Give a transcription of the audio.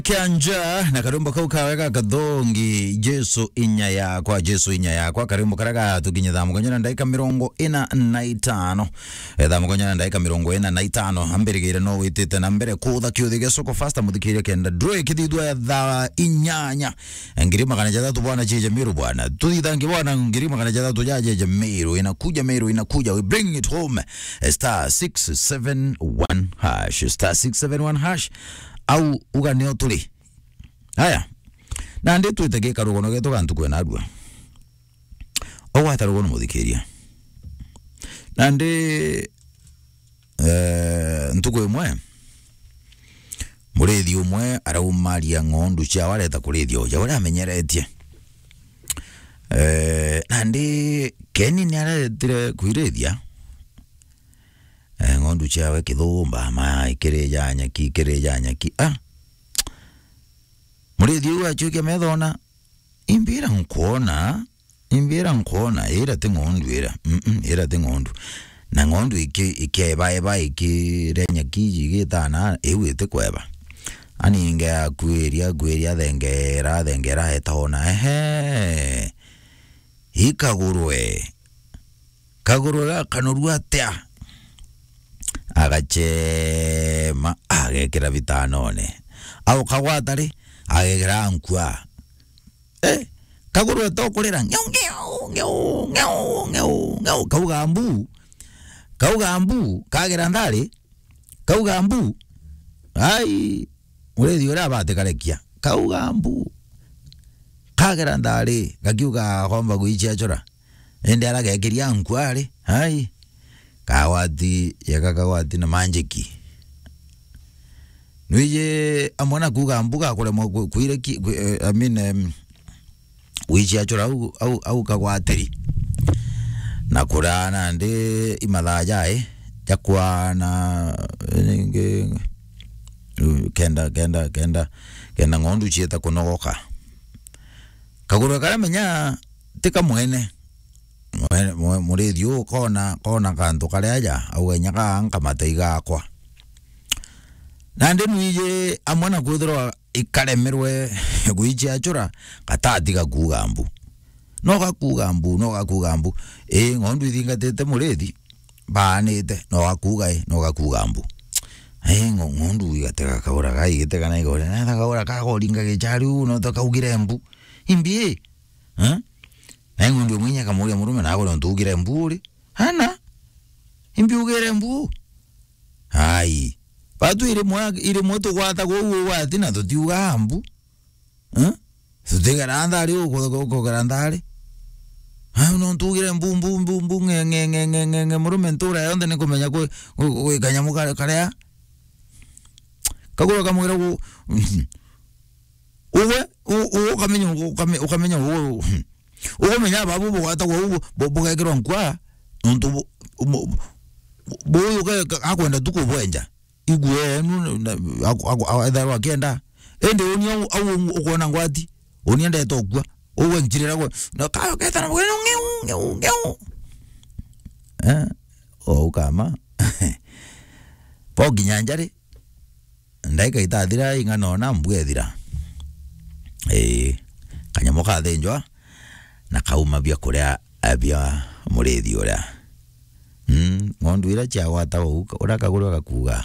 Kianja na karumba kau kaweka kadongi Jesu inya yakwa karumba karaga tukinye dhamugonya na ndaika mirongo ina na itano dhamugonya na ndaika mirongo ina na itano ambirigire no witite na mbere kutha kiuthige soko fasta muthikire kenda droe kithidwa ya dha inyanya ngirima kana jada tu bwana jeje miru bwana tuthitangi bwana ngirima kana jada tu jeje miru inakuja we bring it home star 671 hash star 671 hash au uganeo tuli haya na ndi twitege karugono geto gantu kwena adwa o wata rugono muthikiria na ndi ntuko imwe murethi umwe araumaria ngondu cia wareta kurithio ja uri amenyeretie na ndi keni ni aretire kuirithia ngondu cia kithumba ma ikireja nyaki murethi uyu achuke methona imbira nkona ira te ngondu na ngondu ikeba ikirenya kiji gitana ewite kweba ani inge gweria thengera hetona ikagurwe kanurua tea agachema agekera vitanone au kawatari agekera nkwa kagurwe tokurira ngeu kaugambu kagera ndari kaugambu ai urethi ura bate karekia kaugambu kagera ndari gakiuga homba guichia chora ende aragekeria nkwari ai kawati na manjiki nuije amona kugambuka kule kuire wichi achora au kawateri na kurana ndi imadhaja jakwana nge kenda ngondu chieta kunogoka kaguru karamenya tika mwene murethi kona kantu kareaja au enyaka ankamata akwa na ndi nuije amwana kuthirwa ikaremerwe guichi achura katati gakugambu no gakugambu ngondu ithingatete murethi baanite no gakugambu ngondu igateka kaura gai giteka na igore na kaura kagoringa gichari no tokaugire mbu imbie ngondu mwinya kamuria murume na agore ntugire mburi hana imbi ugire mbu hai batu ire moto gwata go wati na tutiuga mbu tutigara ndari uko garandari no ntugire mbu nge murume ntura yonde ne kumenya ko kanyamu karea kagura kamugira go uwe ukamenya uwe menya babu bwata go bugekero nkwa ntu boyo akwenda tukubwenja igwe aidharwa kenda ende onia au ukona ngwati onia ndetokwa owe njirira go na kayo ketana ngeu ukama pogi nyanjari ndaika itathira inganona mbwethira kanyamoka thenjwa na kauma bya kuria abya murethi ora ngondu ira cha wata ura kaguru gakuga